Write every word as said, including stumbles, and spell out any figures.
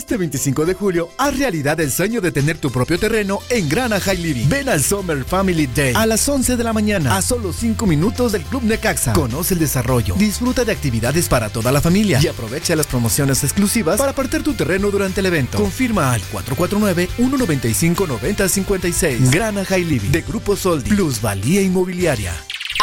Este veinticinco de julio, haz realidad el sueño de tener tu propio terreno en Grana High Living. Ven al Summer Family Day a las once de la mañana, a solo cinco minutos del Club Necaxa. Conoce el desarrollo, disfruta de actividades para toda la familia y aprovecha las promociones exclusivas para apartar tu terreno durante el evento. Confirma al cuatro cuatro nueve, uno nueve cinco, nueve cero cinco seis. Grana High Living, de Grupo Soldi, Plusvalía Inmobiliaria.